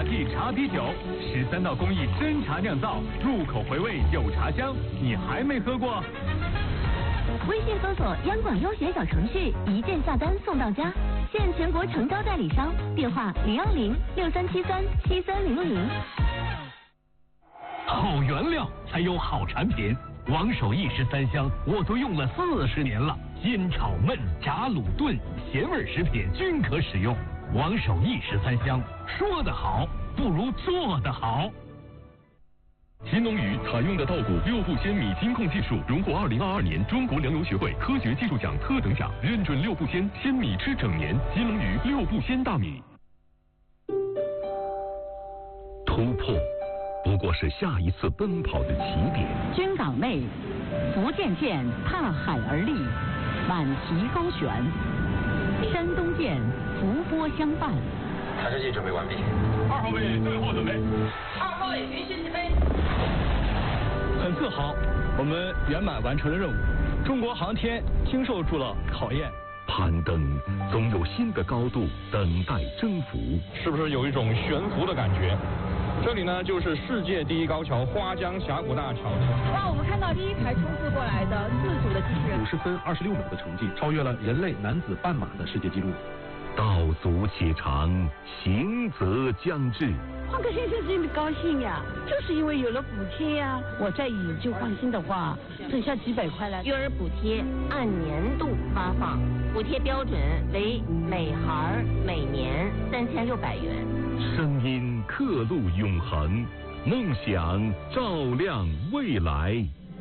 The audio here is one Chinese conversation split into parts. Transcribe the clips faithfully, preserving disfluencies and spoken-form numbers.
K 茶啤酒，十三道工艺真茶酿造，入口回味有茶香。你还没喝过？ 微信搜索央广优选小程序，一键下单送到家。现全国诚招代理商，电话零二零六三七三七三零零。 好原料才有好产品。王守义十三香我都用了四十年了，煎炒焖炸卤炖咸味食品均可使用。王守义十三香，说得好不如做得好。 新农语采用的稻谷六步鲜米金控技术荣获二零二二年中国粮油学会科学技术奖特等奖，认准六步鲜鲜米吃整年。新农语六步鲜大米。 突破不过是下一次奔跑的起点。 军港内，福建舰踏海而立，满旗高悬；山东舰伏波相伴。 探视器准备完毕。 二号位最后准备。 二号位允许起飞。 很自豪，我们圆满完成了任务。中国航天经受住了考验。 攀登总有新的高度等待征服。 是不是有一种悬浮的感觉？这里呢，就是世界第一高桥花江峡谷大桥。 哇，我们看到第一台冲刺过来的自主的机器人， 五十分二十六秒的成绩，超越了人类男子半马的世界纪录。 道阻且长，行则将至。 换个先生真的高兴呀，就是因为有了补贴呀。我再以旧换新的话，省下几百块来。 育儿补贴按年度发放，补贴标准为每孩每年三千六百元。 声音刻录永恒，梦想照亮未来。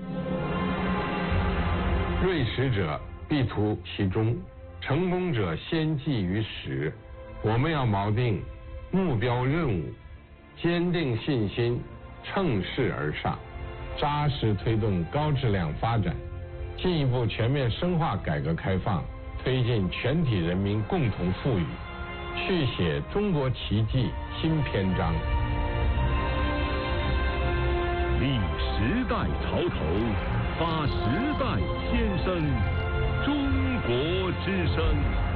锐识者必图其中，成功者先记于始。我们要锚定目标任务，坚定信心，乘势而上，扎实推动高质量发展，进一步全面深化改革开放，推进全体人民共同富裕，续写中国奇迹新篇章。 立时代潮头，发时代先声，中国之声。